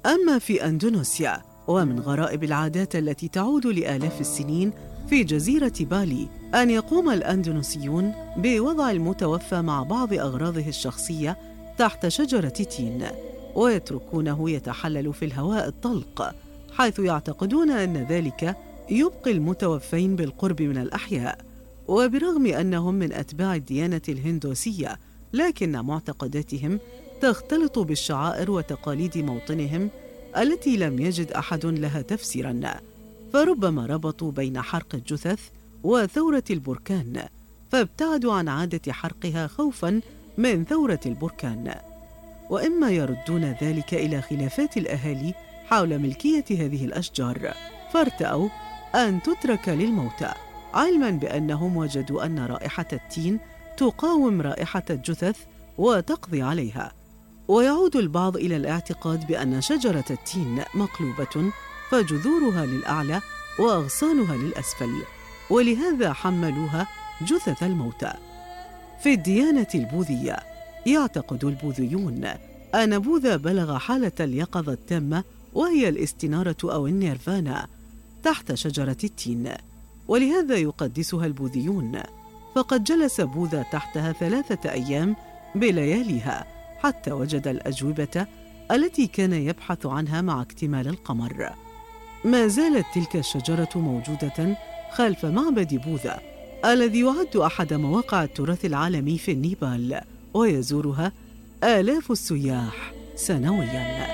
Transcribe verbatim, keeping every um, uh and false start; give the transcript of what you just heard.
أما في أندونيسيا، ومن غرائب العادات التي تعود لآلاف السنين في جزيرة بالي، أن يقوم الأندونيسيون بوضع المتوفى مع بعض أغراضه الشخصية تحت شجرة تين، ويتركونه يتحلل في الهواء الطلق، حيث يعتقدون أن ذلك يبقي المتوفين بالقرب من الأحياء. وبرغم أنهم من أتباع الديانة الهندوسية، لكن معتقداتهم تختلط بالشعائر وتقاليد موطنهم التي لم يجد أحد لها تفسيراً، فربما ربطوا بين حرق الجثث وثورة البركان، فابتعدوا عن عادة حرقها خوفاً من ثورة البركان. وإما يردون ذلك إلى خلافات الأهالي حول ملكية هذه الأشجار، فارتأوا أن تترك للموتى، علماً بأنهم وجدوا أن رائحة التين تقاوم رائحة الجثث وتقضي عليها. ويعود البعض إلى الاعتقاد بأن شجرة التين مقلوبة، فجذورها للأعلى وأغصانها للأسفل، ولهذا حملوها جثث الموتى. في الديانة البوذية، يعتقد البوذيون أن بوذا بلغ حالة اليقظة التامة، وهي الاستنارة أو النيرفانا، تحت شجرة التين، ولهذا يقدسها البوذيون، فقد جلس بوذا تحتها ثلاثة أيام بلياليها حتى وجد الأجوبة التي كان يبحث عنها مع اكتمال القمر. ما زالت تلك الشجرة موجودة خلف معبد بوذا، الذي يعد أحد مواقع التراث العالمي في النيبال، ويزورها آلاف السياح سنوياً.